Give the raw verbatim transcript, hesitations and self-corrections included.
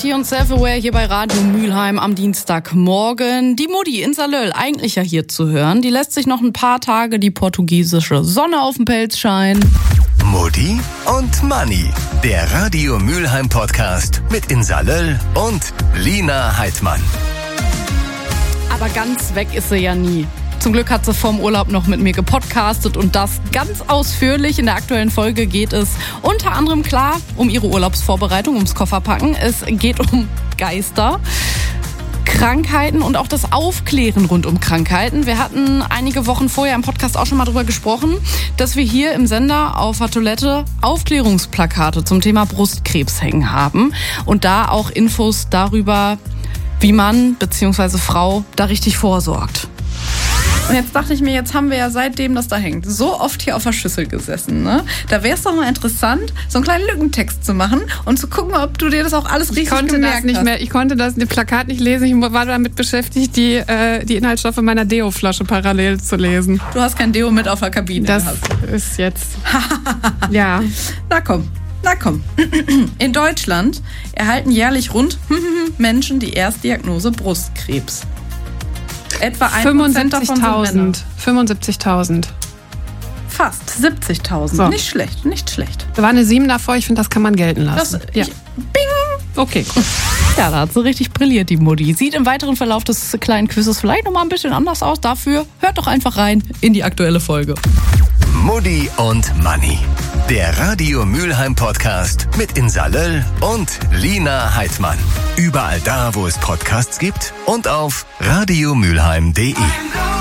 Und Self-Aware hier bei Radio Mülheim am Dienstagmorgen. Die Mutti in Salöll, eigentlich ja hier zu hören. Die lässt sich noch ein paar Tage die portugiesische Sonne auf dem Pelz scheinen. Mutti und Manni, der Radio Mülheim Podcast mit Insa Löll und Lina Heidmann. Aber ganz weg ist sie ja nie. Zum Glück hat sie vorm Urlaub noch mit mir gepodcastet und das ganz ausführlich. In der aktuellen Folge geht es unter anderem klar um ihre Urlaubsvorbereitung, ums Kofferpacken. Es geht um Geister, Krankheiten und auch das Aufklären rund um Krankheiten. Wir hatten einige Wochen vorher im Podcast auch schon mal drüber gesprochen, dass wir hier im Sender auf der Toilette Aufklärungsplakate zum Thema Brustkrebs hängen haben und da auch Infos darüber, wie Mann bzw. Frau da richtig vorsorgt. Und jetzt dachte ich mir, jetzt haben wir ja seitdem das da hängt, so oft hier auf der Schüssel gesessen, ne? Da wäre es doch mal interessant, so einen kleinen Lückentext zu machen und zu gucken, ob du dir das auch alles richtig ich konnte gemerkt das nicht hast. Mehr, ich konnte das im Plakat nicht lesen. Ich war damit beschäftigt, die, äh, die Inhaltsstoffe meiner Deo-Flasche parallel zu lesen. Du hast kein Deo mit auf der Kabine. Das hast. ist jetzt... ja. Na komm, na komm. In Deutschland erhalten jährlich rund Menschen die Erstdiagnose Brustkrebs. Etwa ein Prozent davon sind Männer. fünfundsiebzigtausend. Fast siebzigtausend. So. Nicht schlecht, nicht schlecht. Da war eine sieben davor, ich finde, das kann man gelten lassen. Das, ja. ich, bing! Okay. Ja, da hat sie richtig brilliert, die Mutti. Sieht im weiteren Verlauf des kleinen Quizzes vielleicht nochmal ein bisschen anders aus. Dafür hört doch einfach rein in die aktuelle Folge. Mutti und Manni, der Radio Mülheim Podcast mit Insa Löll und Lina Heidmann. Überall da, wo es Podcasts gibt und auf radiomülheim punkt de.